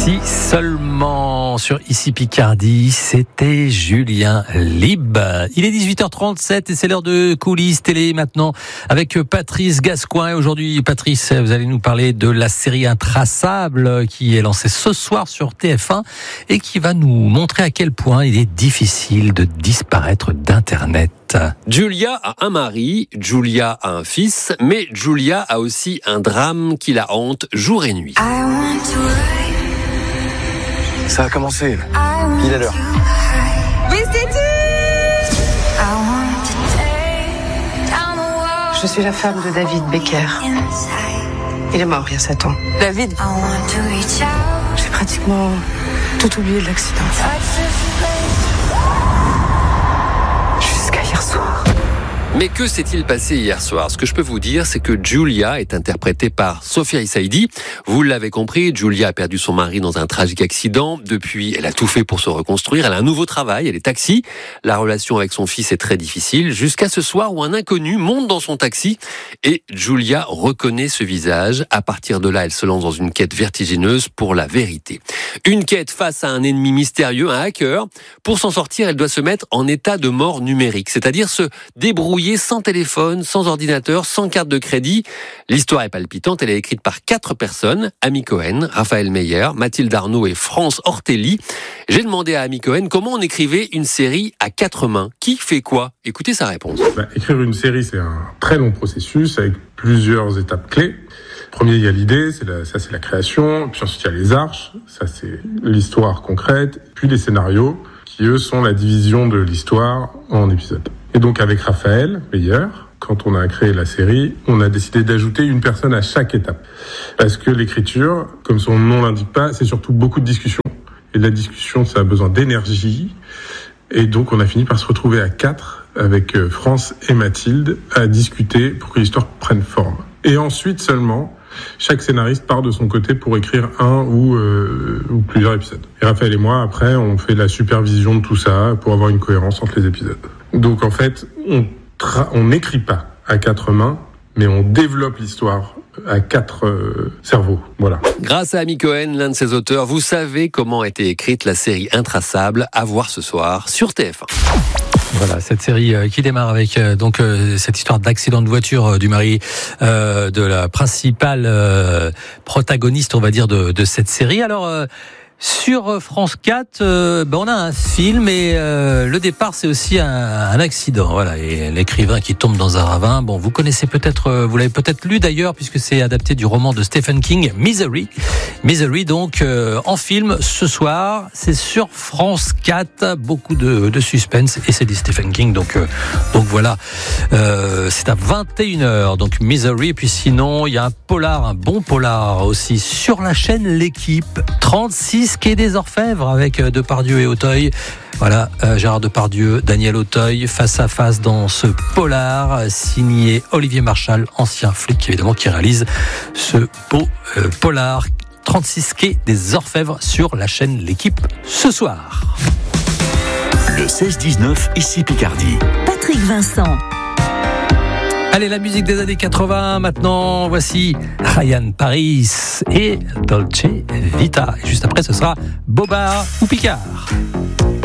Si seulement sur Ici Picardie, c'était Julien Lib. Il est 18h37 et c'est l'heure de coulisses télé maintenant avec Patrice Gascoin. Et aujourd'hui, Patrice, vous allez nous parler de la série Intraçable qui est lancée ce soir sur TF1 et qui va nous montrer à quel point il est difficile de disparaître d'Internet. Julia a un mari, Julia a un fils, mais Julia a aussi un drame qui la hante jour et nuit. Ça a commencé. Il est l'heure. Mais c'est tout! Je suis la femme de David Becker. Il est mort il y a 7 ans. David, J'ai pratiquement tout oublié de l'accident. Jusqu'à hier soir. Mais que s'est-il passé hier soir ? Ce que je peux vous dire, c'est que Julia est interprétée par Sophia Issaidi. Vous l'avez compris, Julia a perdu son mari dans un tragique accident. Depuis, elle a tout fait pour se reconstruire. Elle a un nouveau travail, elle est taxi. La relation avec son fils est très difficile. Jusqu'à ce soir où un inconnu monte dans son taxi et Julia reconnaît ce visage. À partir de là, elle se lance dans une quête vertigineuse pour la vérité. Une quête face à un ennemi mystérieux, un hacker. Pour s'en sortir, elle doit se mettre en état de mort numérique, c'est-à-dire se débrouiller sans téléphone, sans ordinateur, sans carte de crédit. L'histoire est palpitante, elle est écrite par 4 personnes, Amy Cohen, Raphaël Meyer, Mathilde Arnaud et France Ortelli. J'ai demandé à Amy Cohen comment on écrivait une série à 4 mains. Qui fait quoi ? Écoutez sa réponse. Écrire une série, c'est un très long processus avec plusieurs étapes clés. Premier, il y a l'idée, c'est la création. Puis ensuite, il y a les arches, ça c'est l'histoire concrète. Puis les scénarios, qui eux sont la division de l'histoire en épisodes. Et donc avec Raphaël Meyer, quand on a créé la série, on a décidé d'ajouter une personne à chaque étape. Parce que l'écriture, comme son nom l'indique pas, c'est surtout beaucoup de discussions. Et la discussion, ça a besoin d'énergie. Et donc on a fini par se retrouver à 4 avec France et Mathilde à discuter pour que l'histoire prenne forme. Et ensuite seulement, chaque scénariste part de son côté pour écrire un ou plusieurs épisodes. Et Raphaël et moi, après, on fait la supervision de tout ça pour avoir une cohérence entre les épisodes. Donc en fait, on n'écrit pas à 4 mains, mais on développe l'histoire à 4 cerveaux. Voilà. Grâce à Amy Cohen, l'un de ses auteurs, vous savez comment a été écrite la série Intraçable, à voir ce soir sur TF1. Voilà, cette série qui démarre avec cette histoire d'accident de voiture du mari de la principale protagoniste, on va dire, de cette série. Alors sur France 4, on a un film et le départ c'est aussi un accident. Voilà, et l'écrivain qui tombe dans un ravin. Bon, vous connaissez peut-être, vous l'avez peut-être lu d'ailleurs puisque c'est adapté du roman de Stephen King, Misery. Misery donc en film ce soir, c'est sur France 4. Beaucoup de suspense et c'est du Stephen King. Donc voilà, c'est à 21h. Donc Misery. Et puis sinon il y a un bon polar aussi sur la chaîne L'Équipe. 36 Quai des Orfèvres avec Depardieu et Auteuil. Voilà, Gérard Depardieu, Daniel Auteuil, face à face dans ce polar signé Olivier Marchal, ancien flic évidemment, qui réalise ce beau polar. 36 Quai des Orfèvres sur la chaîne L'Équipe ce soir. Le 16-19, Ici Picardie. Patrick Vincent. Allez, la musique des années 80, maintenant, voici Ryan Paris et Dolce Vita. Et juste après, ce sera Bobard ou Picard.